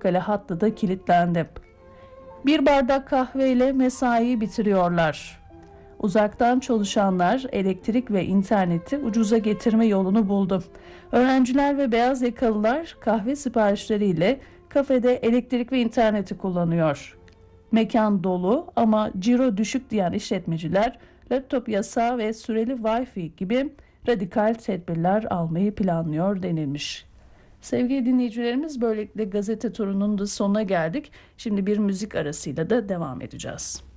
Pamukkale hattı da kilitlendi. Bir bardak kahveyle mesaiyi bitiriyorlar. Uzaktan çalışanlar elektrik ve interneti ucuza getirme yolunu buldu. Öğrenciler ve beyaz yakalılar kahve siparişleriyle kafede elektrik ve interneti kullanıyor. Mekan dolu ama ciro düşük diyen işletmeciler laptop yasağı ve süreli Wi-Fi gibi radikal tedbirler almayı planlıyor denilmiş. Sevgili dinleyicilerimiz, böylelikle gazete turunun da sonuna geldik. Şimdi bir müzik arasıyla da devam edeceğiz.